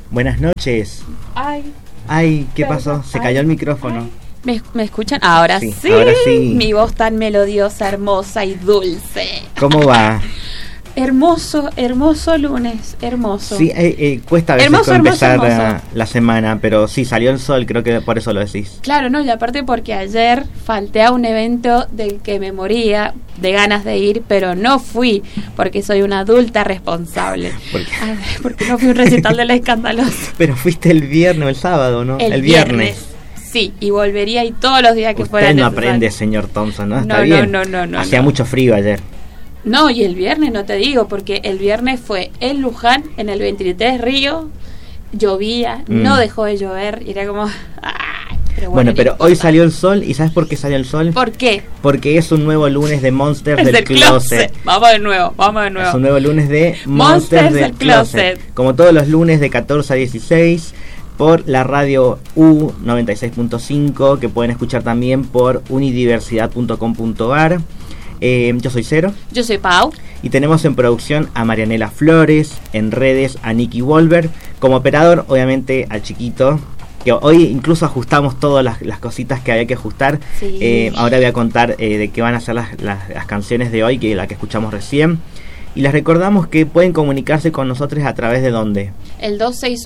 Buenas noches. Ay, ¿qué pasó? Se cayó el micrófono. ¿Me escuchan? Ahora sí. Ahora sí. Mi voz tan melodiosa, hermosa y dulce. ¿Cómo va? Hermoso lunes, hermoso. Sí, cuesta a veces empezar la semana, pero sí, salió el sol, creo que por eso lo decís. Claro, no, y aparte porque ayer falté a un evento del que me moría de ganas de ir, pero no fui, porque soy una adulta responsable. Porque no fui a un recital de La Escandalosa. Pero fuiste el viernes o el sábado, ¿no? El viernes. Sí, y volvería y todos los días que fuera necesario. Usted no aprende, señor Thompson, ¿no? Está no, bien. No. Hacía mucho frío ayer. No, y el viernes no te digo, porque el viernes fue en Luján, en el 23 Río, llovía, no dejó de llover, y era como... Pero hoy salió el sol, ¿y sabes por qué salió el sol? ¿Por qué? Porque es un nuevo lunes de Monsters del Closet. Vamos de nuevo. Es un nuevo lunes de Monsters del Closet. Como todos los lunes de 14 a 16... por la radio U96.5, que pueden escuchar también por unidiversidad.com.ar. Yo soy Cero. Yo soy Pau. Y tenemos en producción a Marianela Flores, en redes a Nicky Wolver, como operador obviamente al Chiquito, que hoy incluso ajustamos todas las cositas que había que ajustar. Sí. Ahora voy a contar de qué van a ser las canciones de hoy, que la que escuchamos recién. Y les recordamos que pueden comunicarse con nosotros a través de ¿dónde? El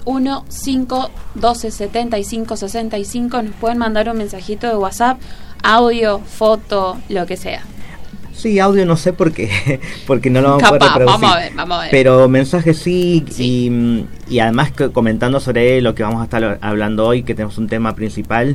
261-512-7565. Nos pueden mandar un mensajito de WhatsApp, audio, foto, lo que sea. Sí, audio no sé porque no lo vamos a poder reproducir. Vamos a ver. Pero mensajes sí. Y además comentando sobre lo que vamos a estar hablando hoy, que tenemos un tema principal.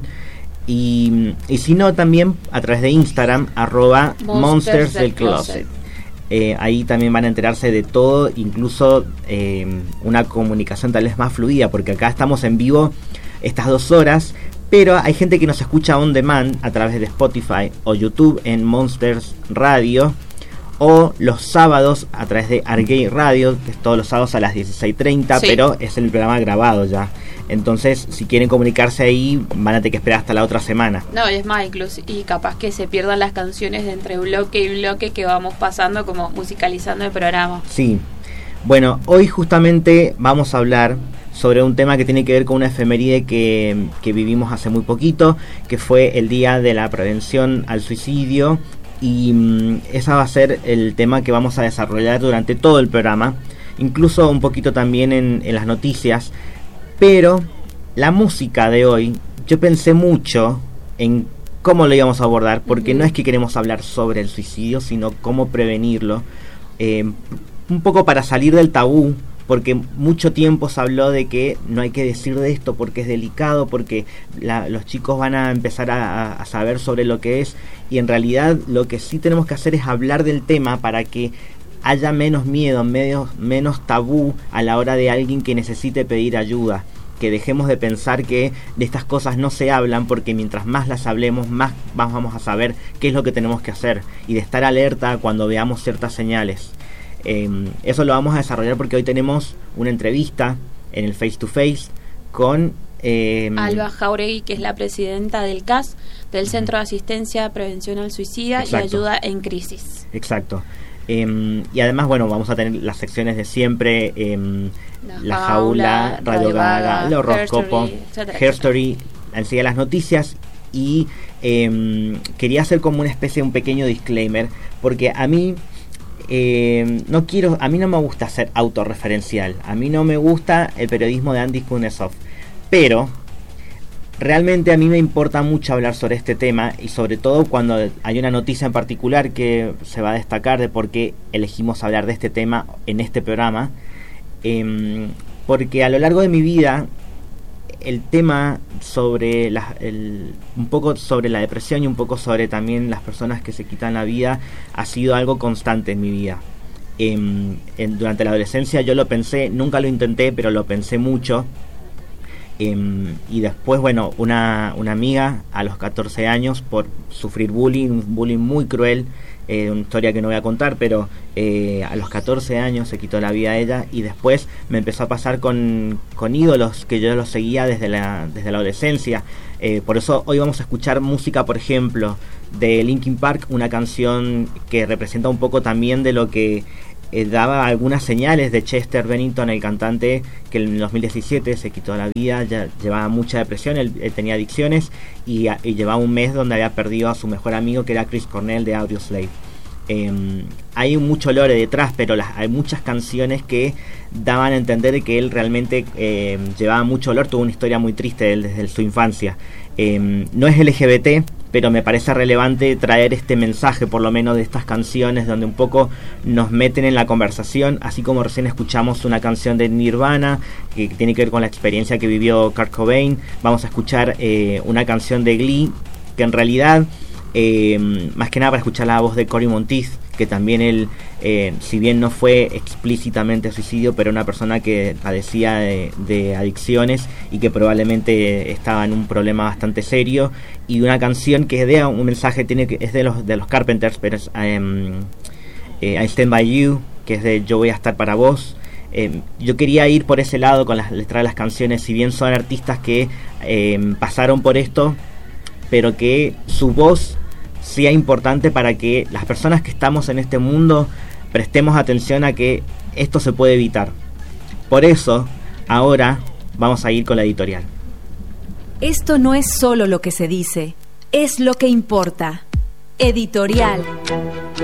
Y si no, también a través de Instagram, @Monsters del Closet. Ahí también van a enterarse de todo, incluso una comunicación tal vez más fluida, porque acá estamos en vivo estas 2 horas, pero hay gente que nos escucha on demand a través de Spotify o YouTube en Monsters Radio, o los sábados a través de Argay Radio, que es todos los sábados a las 16:30, sí. Pero es el programa grabado ya. Entonces, si quieren comunicarse ahí, van a tener que esperar hasta la otra semana. No, es más, incluso, y capaz que se pierdan las canciones de entre bloque y bloque que vamos pasando, como musicalizando el programa. Sí. Bueno, hoy justamente vamos a hablar sobre un tema que tiene que ver con una efeméride que vivimos hace muy poquito, que fue el Día de la Prevención al Suicidio. Y ese va a ser el tema que vamos a desarrollar durante todo el programa, incluso un poquito también en las noticias. Pero la música de hoy, yo pensé mucho en cómo lo íbamos a abordar, porque no es que queremos hablar sobre el suicidio, sino cómo prevenirlo, un poco para salir del tabú, porque mucho tiempo se habló de que no hay que decir de esto porque es delicado, porque los chicos van a empezar a saber sobre lo que es, y en realidad lo que sí tenemos que hacer es hablar del tema para que haya menos miedo, menos tabú a la hora de alguien que necesite pedir ayuda, que dejemos de pensar que de estas cosas no se hablan, porque mientras más las hablemos, más vamos a saber qué es lo que tenemos que hacer, y de estar alerta cuando veamos ciertas señales. Eso lo vamos a desarrollar porque hoy tenemos una entrevista en el Face to Face con Alba Jauregui, que es la presidenta del CAS, del Centro de Asistencia, Prevención al Suicida. Exacto. Y Ayuda en Crisis. Exacto. Y además, bueno, vamos a tener las secciones de siempre, La Jaula, Radio Gaga, el horóscopo, Herstory, enseguida las noticias. Y quería hacer como una especie de un pequeño disclaimer, porque a mí no me gusta ser autorreferencial, a mí no me gusta el periodismo de Andy Kuznetsov, pero realmente a mí me importa mucho hablar sobre este tema, y sobre todo cuando hay una noticia en particular que se va a destacar de por qué elegimos hablar de este tema en este programa, porque a lo largo de mi vida el tema sobre un poco sobre la depresión y un poco sobre también las personas que se quitan la vida ha sido algo constante en mi vida. Durante la adolescencia yo lo pensé, nunca lo intenté, pero lo pensé mucho. Y después, bueno, una amiga a los 14 años, por sufrir bullying muy cruel, una historia que no voy a contar, pero a los 14 años se quitó la vida ella, y después me empezó a pasar con ídolos que yo los seguía desde la adolescencia. Por eso hoy vamos a escuchar música, por ejemplo, de Linkin Park, una canción que representa un poco también de lo que daba algunas señales de Chester Bennington, el cantante que en 2017 se quitó la vida. Ya llevaba mucha depresión, él tenía adicciones y llevaba un mes donde había perdido a su mejor amigo, que era Chris Cornell de Audioslave. Hay mucho lore detrás, pero hay muchas canciones que daban a entender que él realmente llevaba mucho dolor, tuvo una historia muy triste desde su infancia. No es LGBT, pero me parece relevante traer este mensaje, por lo menos de estas canciones, donde un poco nos meten en la conversación, así como recién escuchamos una canción de Nirvana que tiene que ver con la experiencia que vivió Kurt Cobain. Vamos a escuchar una canción de Glee, que en realidad más que nada para escuchar la voz de Cory Monteith, que también él, si bien no fue explícitamente suicidio, pero una persona que padecía de adicciones y que probablemente estaba en un problema bastante serio, y una canción que da un mensaje, es de los Carpenters, pero es I Stand By You, que es de Yo Voy a Estar Para Vos. Yo quería ir por ese lado con las letras de las canciones, si bien son artistas que pasaron por esto, pero que su voz sea importante para que las personas que estamos en este mundo prestemos atención a que esto se puede evitar. Por eso, ahora vamos a ir con la editorial. Esto no es solo lo que se dice, es lo que importa. Editorial.